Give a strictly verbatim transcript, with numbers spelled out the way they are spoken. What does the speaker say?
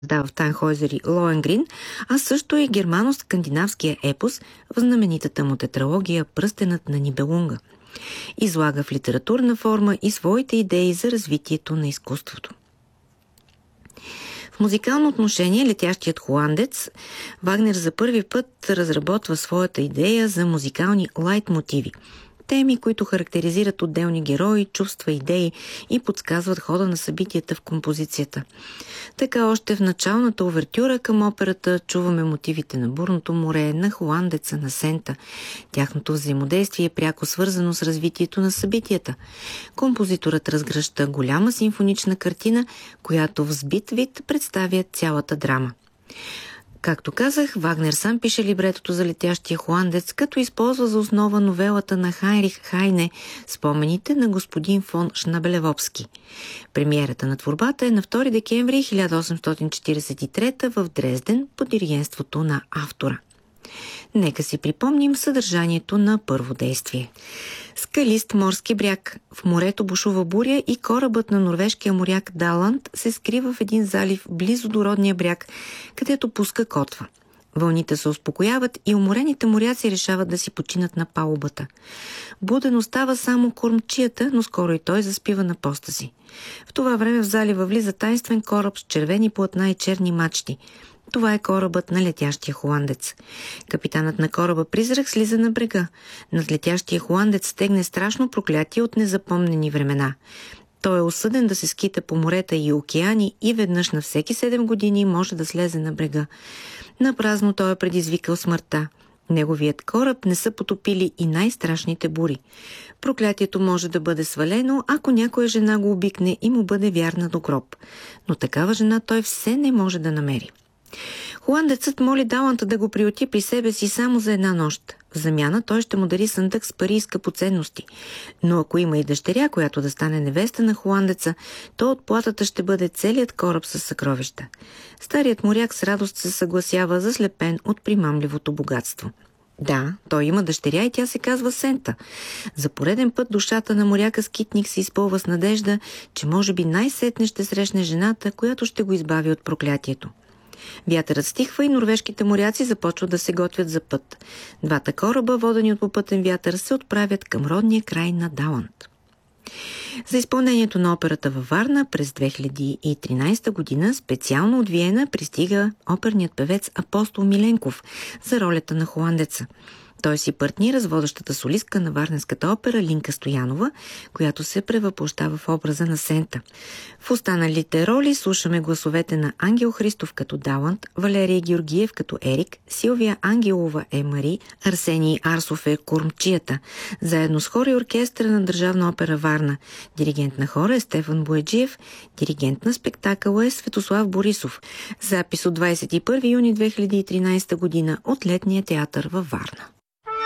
създава в Танхойзер и Лоенгрин, а също и германо-скандинавския епос в знаменитата му тетралогия «Пръстенът на Нибелунга». Излага в литературна форма и своите идеи за развитието на изкуството. В музикално отношение Летящият холандец Вагнер за първи път разработва своята идея за музикални лайтмотиви, теми, които характеризират отделни герои, чувства, идеи и подсказват хода на събитията в композицията. Така още в началната увертюра към операта чуваме мотивите на Бурното море, на Холандеца, на Сента. Тяхното взаимодействие е пряко свързано с развитието на събитията. Композиторът разгръща голяма симфонична картина, която в сбит вид представя цялата драма. Както казах, Вагнер сам пише либретото за Летящия холандец, като използва за основа новелата на Хайнрих Хайне «Спомените на господин фон Шнабелевопски». Премиерата на творбата е на втори декември хиляда осемстотин четиридесет и трета в Дрезден под диригентството на автора. Нека си припомним съдържанието на първо действие. Скалист морски бряг. В морето бушува буря и корабът на норвежкия моряк Даланд се скрива в един залив близо до родния бряг, където пуска котва. Вълните се успокояват и уморените моряци решават да си починат на палубата. Буден остава само кормчията, но скоро и той заспива на поста си. В това време в залива влиза тайнствен кораб с червени платна и черни мачти. Това е корабът на Летящия холандец. Капитанът на кораба Призрак слиза на брега. Над Летящия холандец стегне страшно проклятие от незапомнени времена. Той е осъден да се скита по морета и океани и веднъж на всеки седем години може да слезе на брега. Напразно той е предизвикал смъртта. Неговият кораб не са потопили и най-страшните бури. Проклятието може да бъде свалено, ако някоя жена го обикне и му бъде вярна до гроб. Но такава жена той все не може да намери. Холандецът моли Даланд да го приюти при себе си само за една нощ. В замяна той ще му дари съндък с пари и скъпоценности. Но ако има и дъщеря, която да стане невеста на холандеца, то от платата ще бъде целият кораб с съкровища. Старият моряк с радост се съгласява, заслепен от примамливото богатство. Да, той има дъщеря и тя се казва Сента. За пореден път душата на моряка скитник се изпълва с надежда, че може би най-сетне ще срещне жената, която ще го избави от проклятието. Вятърът стихва и норвежките моряци започват да се готвят за път. Двата кораба, водени от попътен вятър, се отправят към родния край на Даланд. За изпълнението на операта във Варна през две хиляди и тринадесета година специално от Виена пристига оперният певец Апостол Миленков за ролята на холандеца. Той си партнира с водещата солистка на Варненската опера Линка Стоянова, която се превъплъщава в образа на Сента. В останалите роли слушаме гласовете на Ангел Христов като Даланд, Валерий Георгиев като Ерик, Силвия Ангелова е Мари, Арсений Арсов е Кормчията, заедно с хор и оркестъра на Държавна опера Варна. Диригент на хора е Стефан Бояджиев, диригент на спектакъла е Светослав Борисов. Запис от двадесет и първи юни две хиляди и тринадесета година от Летния театър във Варна.